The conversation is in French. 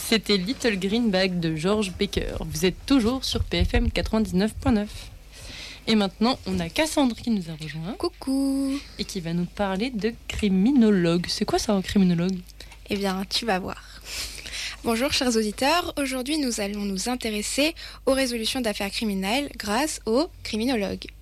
C'était Little Green Bag de George Baker. Vous êtes toujours sur PFM 99.9. Et maintenant, on a Cassandre qui nous a rejoint. Coucou. Et qui va nous parler de criminologue. C'est quoi ça, un criminologue ? Eh bien, tu vas voir. Bonjour chers auditeurs, aujourd'hui nous allons nous intéresser aux résolutions d'affaires criminelles grâce aux criminologues.